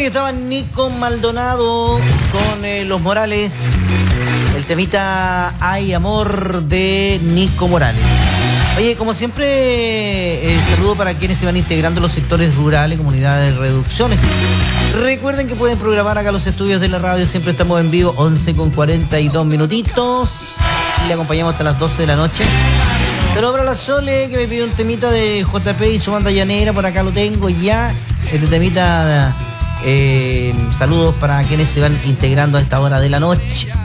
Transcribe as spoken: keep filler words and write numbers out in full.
estaba Nico Maldonado con eh, Los Morales. El temita Hay Amor de Nico Morales. Oye, como siempre, eh, saludo para quienes se van integrando en los sectores rurales, comunidades de reducciones. Recuerden que pueden programar acá los estudios de la radio. Siempre estamos en vivo, once con cuarenta y dos minutitos. Y le acompañamos hasta las doce de la noche. Saludos para la Sole, que me pidió un temita de J P y su banda llanera. Por acá lo tengo ya. Este temita, eh, saludos para quienes se van integrando a esta hora de la noche.